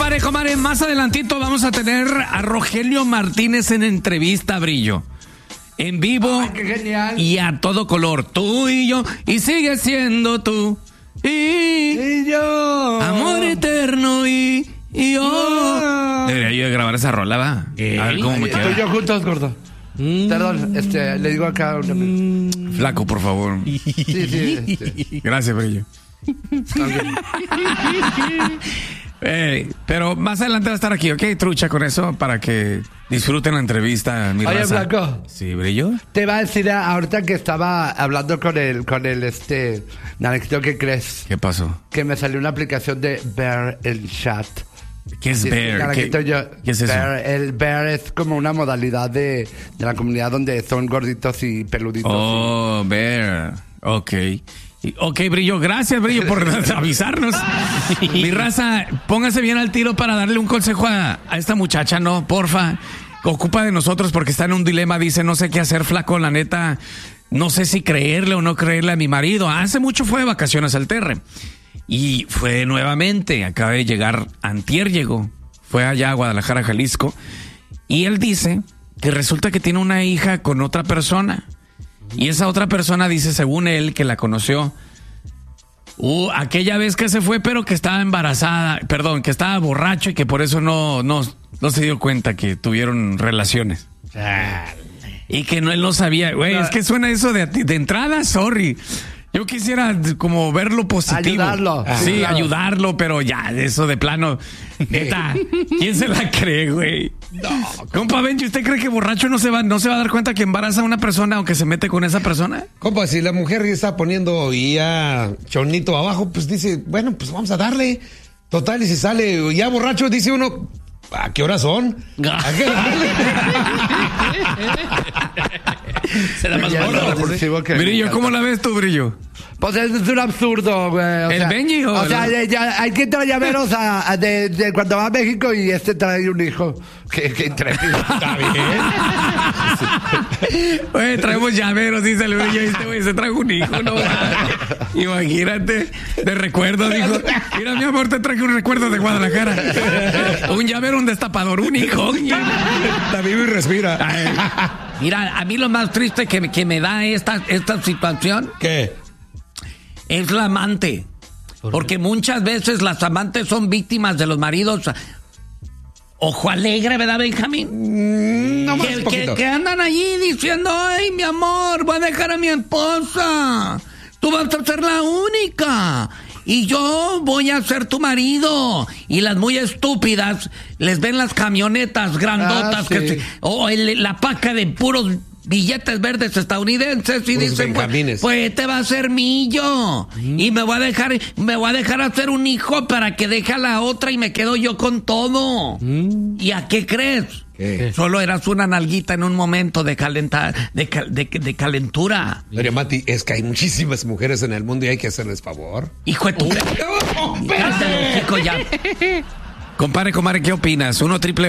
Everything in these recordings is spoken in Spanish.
Comare, más adelantito vamos a tener a Rogelio Martínez en entrevista, Brillo. En vivo. Ay, qué genial. Y a todo color. Tú y yo. Y sigue siendo tú. Y yo. Amor eterno y yo. Debería yo de grabar esa rola, va. A ver cómo me Tú y queda. yo juntos, gordo. Perdón, le digo acá una... Flaco, por favor. Sí. Gracias, Brillo. Pero más adelante va a estar aquí, ¿ok? Trucha con eso para que disfruten la entrevista, mi Oye, raza. Blanco. Sí, Brillo. Te iba a decir ahorita que estaba hablando con el Naranjito, ¿qué crees? ¿Qué pasó? Que me salió una aplicación de Bear el Chat. ¿Qué es Sí, Bear? Naranjito, ¿Qué es eso? El Bear es como una modalidad de la comunidad donde son gorditos y peluditos. Oh, Bear. Ok. Ok, Brillo, gracias, Brillo, por avisarnos. Mi raza, póngase bien al tiro para darle un consejo a esta muchacha, ¿no? Porfa, ocupa de nosotros porque está en un dilema. Dice, no sé qué hacer, flaco, la neta. No sé si creerle o no creerle a mi marido. Hace mucho fue de vacaciones al Terre. Y fue nuevamente, acaba de llegar, antier llegó. Fue allá a Guadalajara, Jalisco. Y él dice que resulta que tiene una hija con otra persona. Y esa otra persona dice, según él, que la conoció aquella vez que se fue, pero que estaba embarazada, perdón, que estaba borracho y que por eso no se dio cuenta que tuvieron relaciones. Y que él no sabía, güey, es que suena eso de entrada, sorry. Yo quisiera como ver lo positivo. Ayudarlo. Sí, claro. Ayudarlo, pero ya, eso de plano. Neta, ¿quién se la cree, güey? No. Compa Benji, ¿usted cree que borracho no se va a dar cuenta que embaraza a una persona aunque se mete con esa persona? Compa, si la mujer ya está poniendo ya chonito abajo, pues dice, bueno, pues vamos a darle. Total, y si sale ya borracho, dice uno, ¿a qué horas son? ¿A qué darle? Se da más gordo. Brillo, ¿cómo la ves tú, Brillo? Pues es un absurdo, güey. ¿El Benji o sea, ya hay que traer llaveros de cuando va a México y trae un hijo. Qué intrépido. Está bien. Oye, traemos llaveros, dice el Brillo. Este güey se trajo un hijo, no. Imagínate, de recuerdo, dijo. Mira, mi amor, te traje un recuerdo de Guadalajara. Un llavero, un destapador, un hijo. Está vivo y respira. Mira, a mí lo más triste que me da esta situación. ¿Qué? Es la amante. Porque muchas veces las amantes son víctimas de los maridos. Ojo alegre, ¿verdad, Benjamín? No más que andan allí diciendo, ay, mi amor, voy a dejar a mi esposa. Tú vas a ser la única. Y yo voy a ser tu marido. Y las muy estúpidas les ven las camionetas grandotas. Sí. La paca de puros billetes verdes estadounidenses y Puros dicen, benjamines. pues este va a ser millo. Y me voy a dejar hacer un hijo para que deje a la otra y me quedo yo con todo. ¿Y a qué crees? ¿Qué? Solo eras una nalguita en un momento de calentura. Doña Mati, es que hay muchísimas mujeres en el mundo y hay que hacerles favor. Hijo de tu... Cállate, chico, ya. Compadre, ¿qué opinas?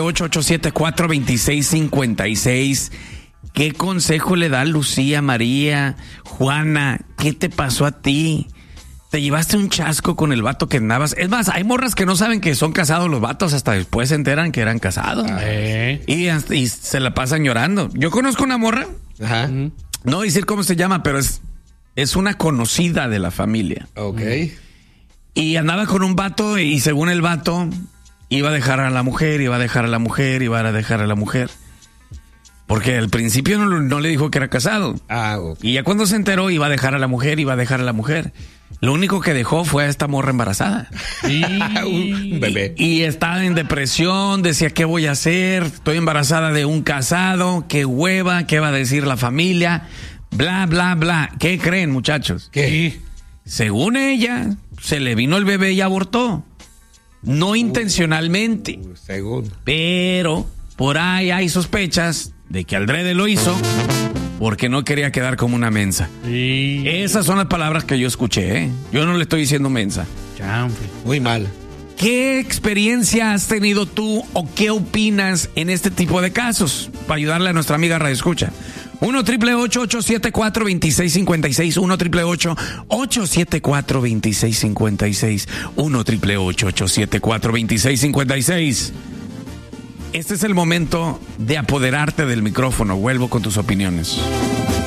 1-888-874-2656. ¿Qué consejo le da Lucía, María, Juana? ¿Qué te pasó a ti? ¿Te llevaste un chasco con el vato que andabas? Es más, hay morras que no saben que son casados los vatos, hasta después se enteran que eran casados. Y se la pasan llorando. Yo conozco una morra, Ajá. no voy a decir cómo se llama, pero es una conocida de la familia. Ok. Y andaba con un vato y según el vato iba a dejar a la mujer, iba a dejar a la mujer. Porque al principio no le dijo que era casado. Ok. Y ya cuando se enteró iba a dejar a la mujer. Lo único que dejó fue a esta morra embarazada. Un bebé. Y estaba en depresión, decía, ¿qué voy a hacer? Estoy embarazada de un casado, qué hueva, ¿qué va a decir la familia? Bla, bla, bla. ¿Qué creen, muchachos? ¿Qué? Según ella, se le vino el bebé y abortó. No intencionalmente. Según. Pero por ahí hay sospechas de que Aldrede lo hizo porque no quería quedar como una mensa. Sí. Esas son las palabras que yo escuché, ¿eh? Yo no le estoy diciendo mensa. Chanfle. Muy mal. ¿Qué experiencia has tenido tú o qué opinas en este tipo de casos? Para ayudarle a nuestra amiga Radio Escucha. 1-888-874-2656. 1-888-874-2656. 1-888-874-2656. Este es el momento de apoderarte del micrófono. Vuelvo con tus opiniones.